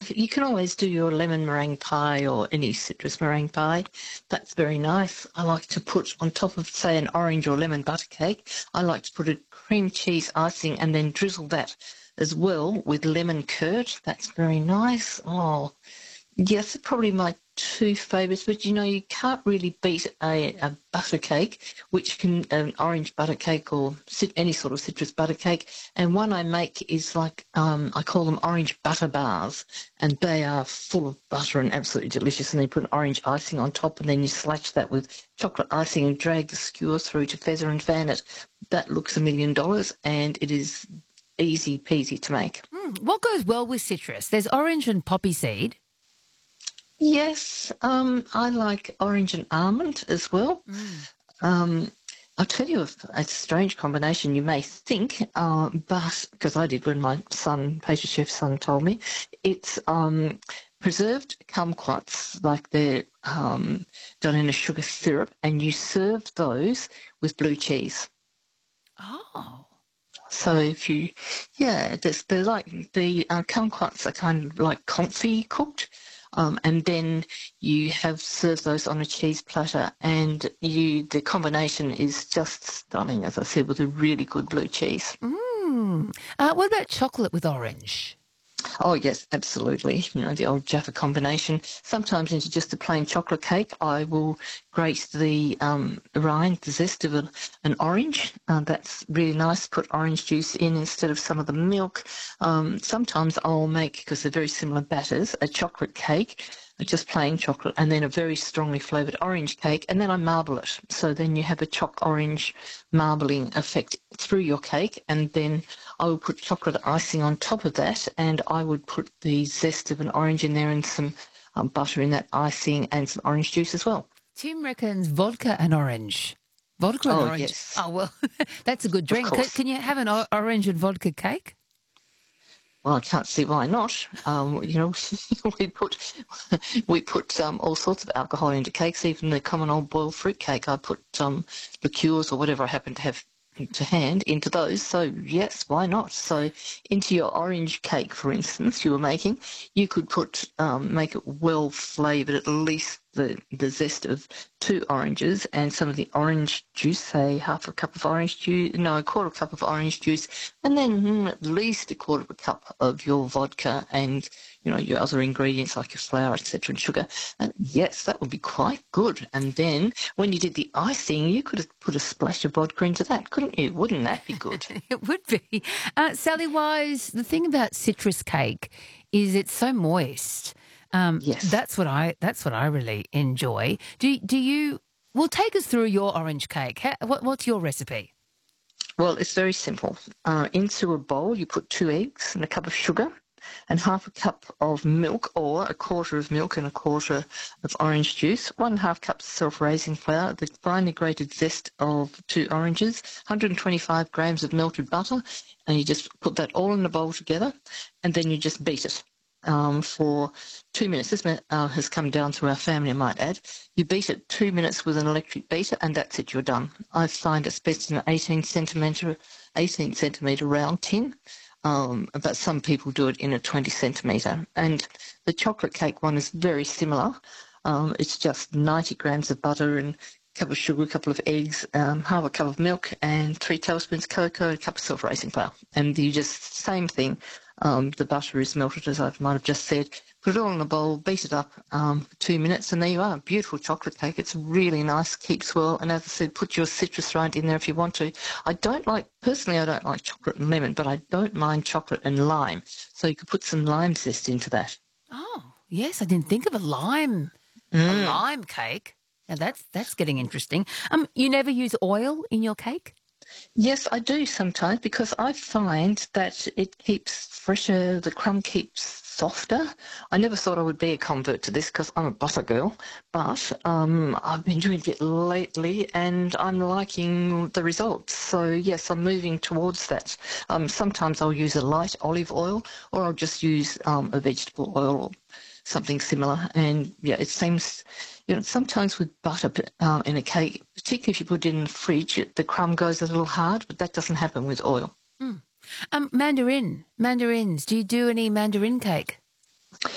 you can always do your lemon meringue pie or any citrus meringue pie. That's very nice. I like to put on top of, say, an orange or lemon butter cake, I like to put a cream cheese icing and then drizzle that as well with lemon curd. That's very nice. Oh, yes, probably my two favourites, but you can't really beat a butter cake, which can an orange butter cake or any sort of citrus butter cake. And one I make is like I call them orange butter bars, and they are full of butter and absolutely delicious. And then you put an orange icing on top, and then you slash that with chocolate icing and drag the skewer through to feather and fan it. That looks $1,000,000, and it is easy peasy to make. What goes well with citrus? There's orange and poppy seed. Yes, I like orange and almond as well. Um, I'll tell you a strange combination you may think, but because I did when my son, pastry chef's son, told me, it's preserved kumquats, like they're done in a sugar syrup, and you serve those with blue cheese. Oh. So they're like the kumquats are kind of like comfy cooked, and then you have served those on a cheese platter, and the combination is just stunning, as I said, with a really good blue cheese. What about chocolate with orange? Oh, yes, absolutely. The old Jaffa combination. Sometimes into just a plain chocolate cake, I will grate the rind, the zest of an orange. That's really nice. Put orange juice in instead of some of the milk. Sometimes I'll make, because they're very similar batters, a chocolate cake, just plain chocolate, and then a very strongly flavoured orange cake, and then I marble it. So then you have a choc orange marbling effect through your cake, and then I would put chocolate icing on top of that, and I would put the zest of an orange in there and some butter in that icing and some orange juice as well. Tim reckons vodka and orange. Vodka and Oh, orange. yes, Oh, well, that's a good of drink. course. Can you have an orange and vodka cake? Well, I can't see why not. We put all sorts of alcohol into cakes, even the common old boiled fruit cake. I put liqueurs or whatever I happen to have to hand into those. So yes, why not? So into your orange cake, for instance, you were making, you could make it well flavoured, at least the zest of two oranges and some of the orange juice, say half a cup of orange juice, no, a quarter cup of orange juice, and then at least a quarter of a cup of your vodka and your other ingredients like your flour, etc., and sugar. And yes, that would be quite good. And then when you did the icing, you could have put a splash of vodka into that, couldn't you? Wouldn't that be good? It would be. Sally Wise, the thing about citrus cake is it's so moist. Yes. That's what I really enjoy. Do you? Well, take us through your orange cake. What's your recipe? Well, it's very simple. Into a bowl, you put 2 eggs and a cup of sugar and half a cup of milk, or a quarter of milk and a quarter of orange juice, 1.5 cups of self-raising flour, the finely grated zest of 2 oranges, 125 grams of melted butter, and you just put that all in a bowl together, and then you just beat it for 2 minutes. This has come down to our family, I might add. You beat it 2 minutes with an electric beater, and that's it, you're done. I find it's best in an 18 centimetre round tin. But some people do it in a 20 centimetre. And the chocolate cake one is very similar. It's just 90 grams of butter and a cup of sugar, a couple of eggs, half a cup of milk, and 3 tablespoons cocoa, a cup of self-raising flour. And you just, same thing. The butter is melted, as I might have just said. Put it all in a bowl, beat it up for 2 minutes, and there you are. Beautiful chocolate cake. It's really nice, keeps well. And as I said, put your citrus rind in there if you want to. Personally, I don't like chocolate and lemon, but I don't mind chocolate and lime. So you could put some lime zest into that. Oh, yes, I didn't think of a lime cake. Now that's getting interesting. You never use oil in your cake? Yes, I do sometimes, because I find that it keeps fresher, the crumb keeps softer. I never thought I would be a convert to this because I'm a butter girl, but I've been doing it lately and I'm liking the results. So yes, I'm moving towards that. Sometimes I'll use a light olive oil, or I'll just use a vegetable oil or something similar. And yeah, it seems, sometimes with butter in a cake, particularly if you put it in the fridge, the crumb goes a little hard, but that doesn't happen with oil. Mandarins. Do you do any mandarin cake?